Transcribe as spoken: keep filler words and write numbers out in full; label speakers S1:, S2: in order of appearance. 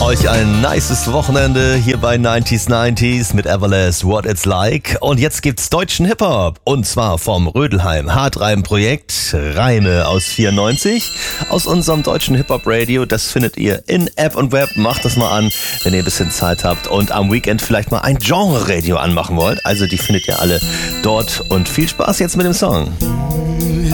S1: euch ein nices Wochenende hier bei neunzig neunzig mit Everlast What It's Like. Und jetzt gibt's deutschen Hip-Hop. Und zwar vom Rödelheim Hartreim-Projekt Reime aus vierundneunzig. Aus unserem deutschen Hip-Hop-Radio. Das findet ihr in App und Web. Macht das mal an, wenn ihr ein bisschen Zeit habt. Und am Weekend vielleicht mal ein Genre-Radio anmachen wollt. Also die findet ihr alle dort. Und viel Spaß jetzt mit dem Song.